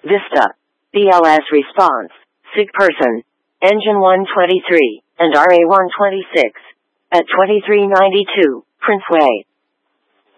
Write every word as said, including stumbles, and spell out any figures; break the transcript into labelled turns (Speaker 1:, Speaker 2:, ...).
Speaker 1: Vista, B L S response, SIG person, engine one twenty-three, and R A one twenty-six, at twenty-three ninety-two, Princeway.